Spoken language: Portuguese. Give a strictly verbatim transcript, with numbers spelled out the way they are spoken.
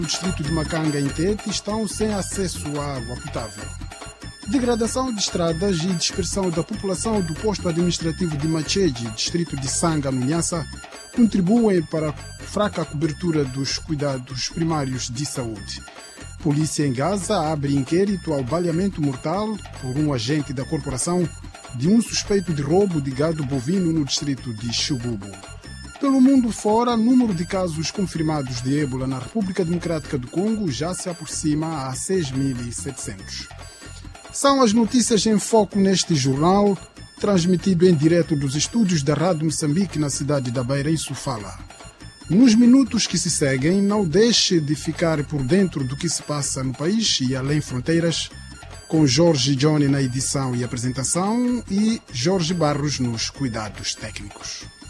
No distrito de Macanga, em Tete, estão sem acesso à água potável. Degradação de estradas e dispersão da população do posto administrativo de Machede, distrito de Sanga, no Niassa, contribuem para a fraca cobertura dos cuidados primários de saúde. Polícia em Gaza abre inquérito ao baleamento mortal por um agente da corporação de um suspeito de roubo de gado bovino no distrito de Xububu. Pelo mundo fora, o número de casos confirmados de ébola na República Democrática do Congo já se aproxima a seis mil e setecentos. São as notícias em foco neste jornal, transmitido em direto dos estúdios da Rádio Moçambique na cidade da Beira, em Sofala. Nos minutos que se seguem, não deixe de ficar por dentro do que se passa no país e além fronteiras, com Jorge Johnny na edição e apresentação e Jorge Barros nos cuidados técnicos.